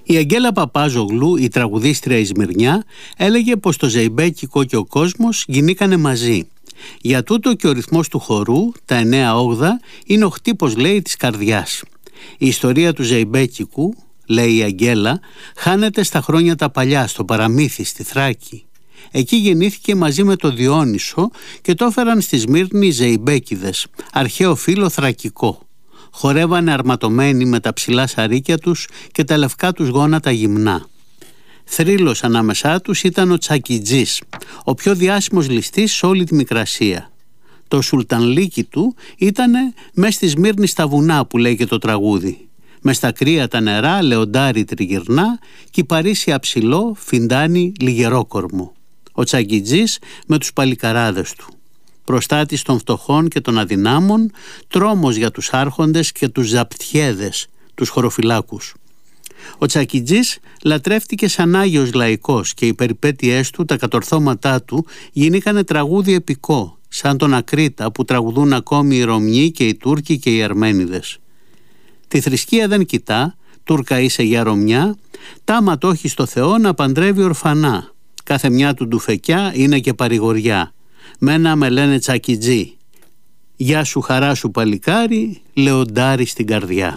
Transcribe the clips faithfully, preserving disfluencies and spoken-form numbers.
Η Αγγέλα Παπάζογλου, η τραγουδίστρια η Σμυρνιά, έλεγε πως το ζεϊμπέκικο και ο κόσμος γινήκανε μαζί. Για τούτο και ο ρυθμός του χορού, τα εννέα όγδα, είναι ο χτύπος, λέει, της καρδιάς. Η ιστορία του ζεϊμπέκικου, λέει η Αγγέλα, χάνεται στα χρόνια τα παλιά, στο Παραμύθι, στη Θράκη. Εκεί γεννήθηκε μαζί με το Διόνυσο και το έφεραν στη Σμύρνη οι ζεϊμπέκιδες, αρχαίο φύλλο θρακικό. Χορεύανε αρματωμένοι με τα ψηλά σαρίκια τους και τα λευκά τους γόνατα γυμνά. Θρύλος ανάμεσά τους ήταν ο Τσακιτζής, ο πιο διάσημος ληστής σε όλη τη Μικρασία. Το σουλτανλίκι του ήτανε μες στη Σμύρνη στα βουνά, που λέει και το τραγούδι. Μες στα κρύα τα νερά λεοντάρι τριγυρνά κι Παρίσι αψηλό φιντάνι λιγερόκορμο. Ο Τσακιτζής με τους παλικαράδες του. Προστάτης των φτωχών και των αδυνάμων, τρόμος για τους άρχοντες και τους ζαπτιέδες, τους χωροφυλάκους. Ο Τσακιτζής λατρεύτηκε σαν Άγιος Λαϊκός και οι περιπέτειές του, τα κατορθώματά του, γίνηκανε τραγούδι επικό, σαν τον Ακρίτα που τραγουδούν ακόμη οι Ρωμιοί και οι Τούρκοι και οι Αρμένιδες. Τη θρησκεία δεν κοιτά, Τούρκα είσαι για Ρωμιά, τάμα το έχει στο Θεό να παντρεύει ορφανά. Κάθε μια του ντουφεκιά είναι και παρηγοριά. Μένα με λένε Τσακιτζή. Γεια σου χαρά σου παλικάρι, λεοντάρι στην καρδιά.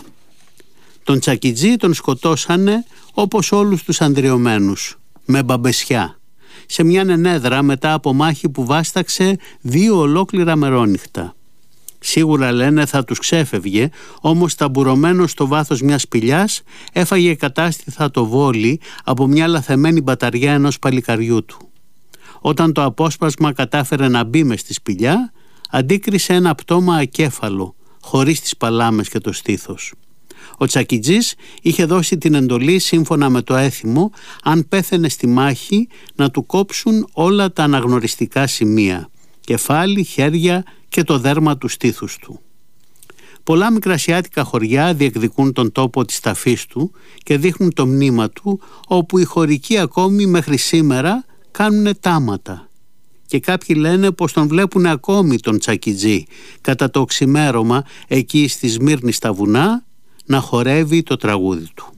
Τον Τσακιτζή τον σκοτώσανε όπως όλους τους ανδριωμένους, με μπαμπεσιά, σε μια νενέδρα μετά από μάχη που βάσταξε δύο ολόκληρα μερόνυχτα. Σίγουρα λένε θα τους ξέφευγε, όμως ταμπουρωμένος στο βάθος μιας σπηλιάς έφαγε κατάστηθα το βόλι από μια λαθεμένη μπαταριά ενός παλικαριού του. Όταν το απόσπασμα κατάφερε να μπει μες στη σπηλιά, αντίκρισε ένα πτώμα ακέφαλο, χωρίς τις παλάμες και το στήθος. Ο Τσακιτζής είχε δώσει την εντολή, σύμφωνα με το έθιμο, αν πέθαινε στη μάχη, να του κόψουν όλα τα αναγνωριστικά σημεία, κεφάλι, χέρια και το δέρμα του στήθους του. Πολλά μικρασιάτικα χωριά διεκδικούν τον τόπο της ταφής του και δείχνουν το μνήμα του, όπου οι χωρικοί ακόμη μέχρι σήμερα κάνουνε τάματα. Και κάποιοι λένε πως τον βλέπουν ακόμη τον Τσακιτζή κατά το οξυμέρωμα εκεί στη Σμύρνη στα βουνά να χορεύει το τραγούδι του.